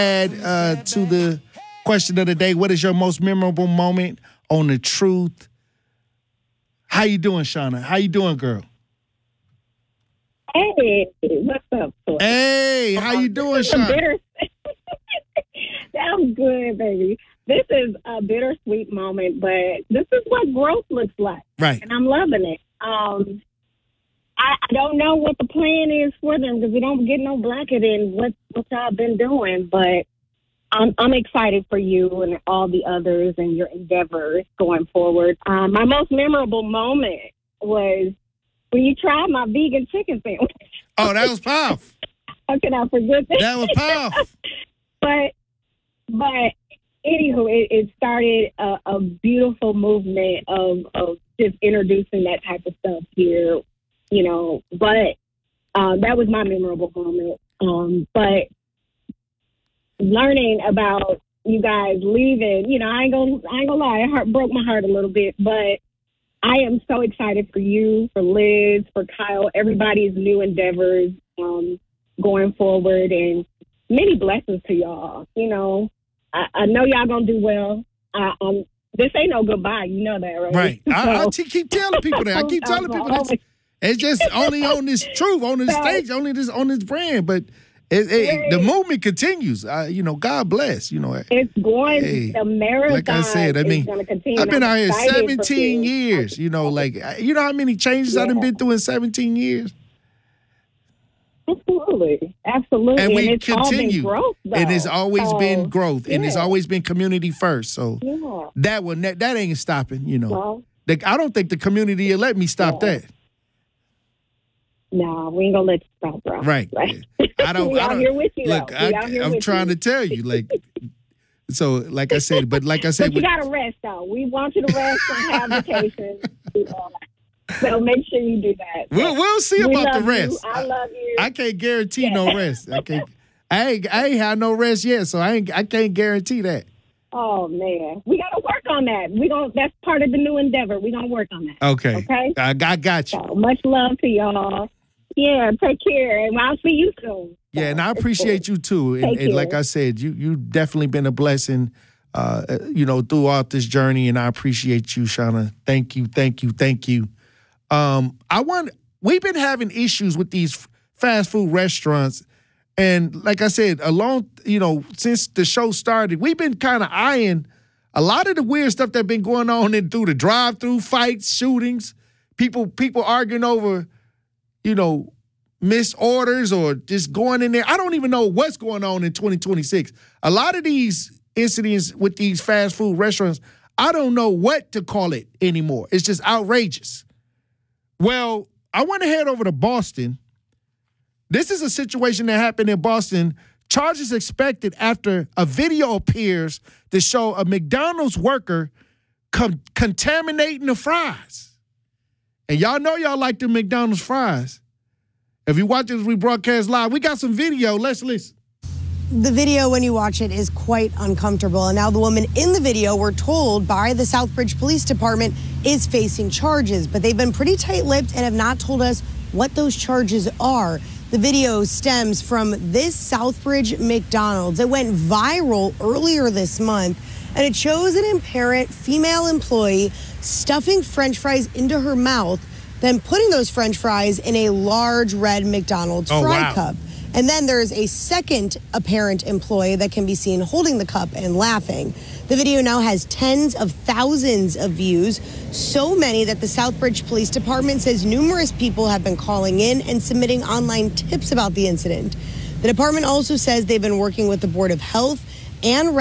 add to the question of the day. What is your most memorable moment on The Truth? How you doing, Shauna? How you doing, girl? Hey, what's up? Hey, how you doing, Shauna? I'm good, baby. This is a bittersweet moment, but this is what growth looks like. Right. And I'm loving it. I don't know what the plan is for them because we don't get no blanket in what y'all been doing, but I'm excited for you and all the others and your endeavors going forward. My most memorable moment was when you tried my vegan chicken sandwich. Oh, that was powerful. How can I forget that? That was powerful. But anywho, it started a beautiful movement of just introducing that type of stuff here, you know. But that was my memorable moment. But learning about you guys leaving, you know, I ain't gonna lie, it broke my heart a little bit. But I am so excited for you, for Liz, for Kyle, everybody's new endeavors going forward, and many blessings to y'all. You know, I know y'all gonna do well. This ain't no goodbye, you know that, right? Right. I keep telling people that. I keep telling people that. It's just only on this truth, on this stage, only on this brand. But the movement continues. You know, God bless. You know, it's going. The marathon. Like I said, I mean, I've been out here 17 years. You know, like you know how many changes I've been through in 17 years. Absolutely. And we it's continue. All been growth, though. And it's always been growth. And it's always been community first. So that ain't stopping, you know. I don't think the community will let me stop that. No, we ain't gonna let you stop, bro. Right. I don't. We out here with you. Look, I'm trying to tell you, like. So, like I said, but you gotta rest, though. We want you to rest and have vacation. So make sure you do that. We'll see about the rest. I love you. I can't guarantee no rest. I ain't had no rest yet, so I can't guarantee that. Oh man, we gotta work on that. That's part of the new endeavor. We gonna work on that. Okay. I got you. So much love to y'all. Yeah, take care, and I'll see you soon. Yeah, and I appreciate you too. And like I said, you definitely been a blessing, you know, throughout this journey, and I appreciate you, Shauna. Thank you. We've been having issues with these fast food restaurants, and like I said, since the show started, we've been kind of eyeing a lot of the weird stuff that's been going on through the drive-through fights, shootings, people arguing over, you know, missed orders or just going in there. I don't even know what's going on in 2026. A lot of these incidents with these fast food restaurants, I don't know what to call it anymore. It's just outrageous. Well, I want to head over to Boston. This is a situation that happened in Boston. Charges expected after a video appears to show a McDonald's worker contaminating the fries. And y'all know y'all like the McDonald's fries. If you watch this, we broadcast live. We got some video. Let's listen. The video, when you watch it, is quite uncomfortable. And now the woman in the video, we're told by the Southbridge Police Department, is facing charges. But they've been pretty tight-lipped and have not told us what those charges are. The video stems from this Southbridge McDonald's. It went viral earlier this month, and it shows an apparent female employee stuffing French fries into her mouth, then putting those French fries in a large red McDonald's fry cup. And then there's a second apparent employee that can be seen holding the cup and laughing. The video now has tens of thousands of views, so many that the Southbridge Police Department says numerous people have been calling in and submitting online tips about the incident. The department also says they've been working with the Board of Health and